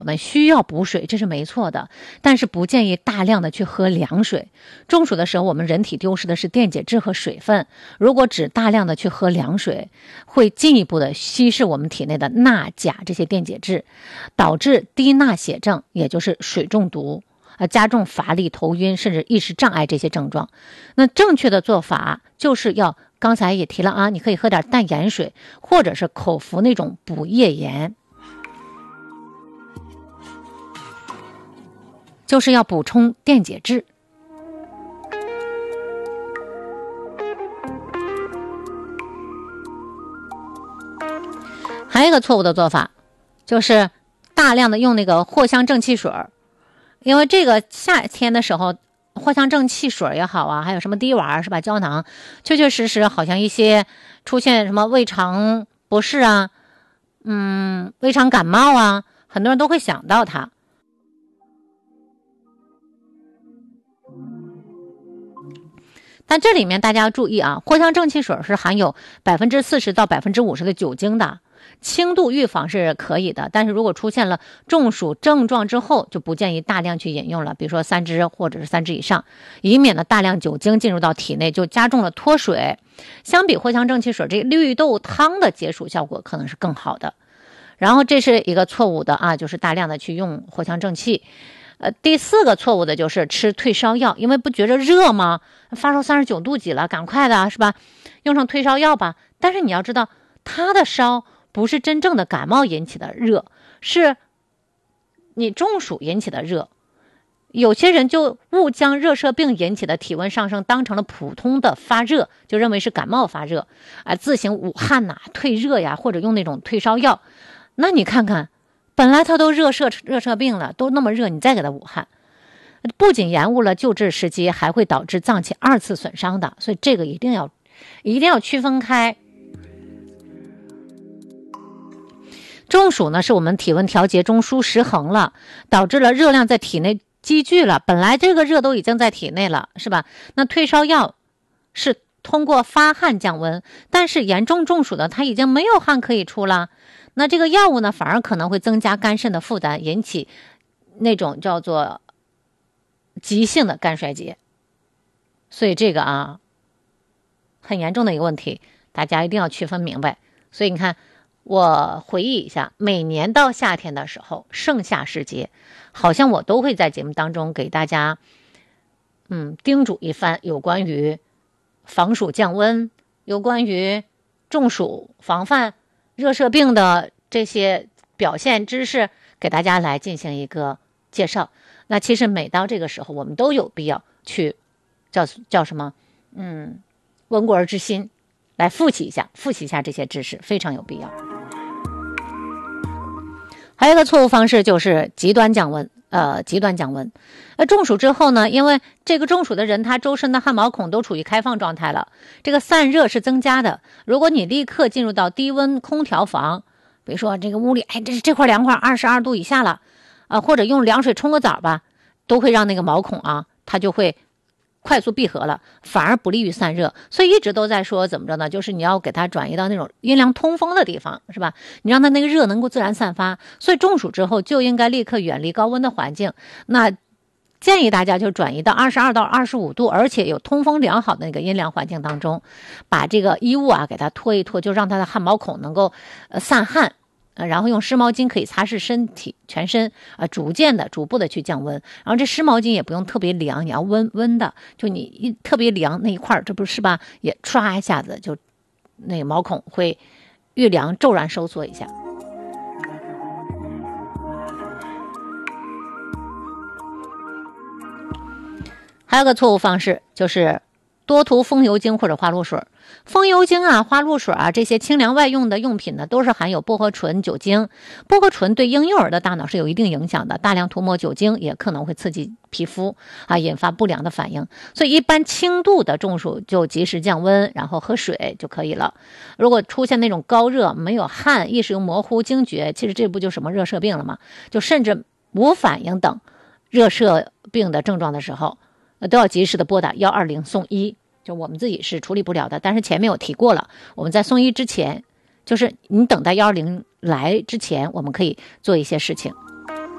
我们需要补水，这是没错的，但是不建议大量的去喝凉水。中暑的时候，我们人体丢失的是电解质和水分，如果只大量的去喝凉水，会进一步的稀释我们体内的钠、钾这些电解质，导致低钠血症，也就是水中毒，加重乏力、头晕，甚至意识障碍这些症状。那正确的做法就是要，刚才也提了啊，你可以喝点淡盐水，或者是口服那种补液盐，就是要补充电解质。还有一个错误的做法，就是大量的用那个藿香正气水，因为这个夏天的时候，藿香正气水也好啊，还有什么滴丸是吧，胶囊，确确实实好像一些出现什么胃肠不适啊，胃肠感冒啊，很多人都会想到它。但这里面大家要注意啊，藿香正气水是含有40%到50%的酒精的，轻度预防是可以的，但是如果出现了中暑症状之后，就不建议大量去饮用了，比如说3支或者是3支以上，以免呢大量酒精进入到体内，就加重了脱水。相比藿香正气水，这绿豆汤的解暑效果可能是更好的。然后这是一个错误的啊，就是大量的去用藿香正气。第4个错误的就是吃退烧药，因为不觉着热吗？发烧39度几了，赶快的是吧？用上退烧药吧。但是你要知道，它的烧不是真正的感冒引起的热，是你中暑引起的热。有些人就误将热射病引起的体温上升当成了普通的发热，就认为是感冒发热，自行捂汗呐、退热呀，或者用那种退烧药。那你看看，本来他都热射病了，都那么热，你再给他捂汗，不仅延误了救治时机，还会导致脏器2次损伤的。所以这个一定要区分开。中暑呢，是我们体温调节中枢失衡了，导致了热量在体内积聚了，本来这个热都已经在体内了，是吧？那退烧药是通过发汗降温，但是严重中暑的他已经没有汗可以出了，那这个药物呢，反而可能会增加肝肾的负担，引起那种叫做急性的肝衰竭。所以这个啊，很严重的一个问题，大家一定要区分明白。所以你看，我回忆一下，每年到夏天的时候，盛夏时节，好像我都会在节目当中给大家叮嘱一番有关于防暑降温，有关于中暑防范热射病的这些表现知识，给大家来进行一个介绍。那其实每到这个时候，我们都有必要去叫什么温故而知新，来复习一下这些知识，非常有必要。还有一个错误方式就是极端降温。中暑之后呢，因为这个中暑的人他周身的汗毛孔都处于开放状态了，这个散热是增加的。如果你立刻进入到低温空调房，比如说这个屋里这块凉快22度以下了或者用凉水冲个澡吧，都会让那个毛孔啊它就会快速闭合了，反而不利于散热。所以一直都在说怎么着呢，就是你要给它转移到那种阴凉通风的地方，是吧？你让它那个热能够自然散发。所以中暑之后就应该立刻远离高温的环境，那建议大家就转移到22到25度，而且有通风良好的那个阴凉环境当中，把这个衣物啊给它脱一脱，就让它的汗毛孔能够散汗。然后用湿毛巾可以擦拭身体全身逐步的去降温。然后这湿毛巾也不用特别凉，你要温的，就你特别凉那一块，这不是吧，也唰一下子就那个毛孔会遇凉骤然收缩一下。还有个错误方式就是多涂风油精或者花露水。风油精啊、花露水啊，这些清凉外用的用品呢，都是含有薄荷醇酒精。薄荷醇对婴幼儿的大脑是有一定影响的，大量涂抹酒精也可能会刺激皮肤引发不良的反应。所以一般轻度的中暑就及时降温，然后喝水就可以了。如果出现那种高热、没有汗、意识又模糊、惊厥，其实这不就什么热射病了吗？就甚至无反应等热射病的症状的时候，都要及时的拨打120送医。就我们自己是处理不了的，但是前面有提过了，我们在送医之前，就是你等待120来之前，我们可以做一些事情。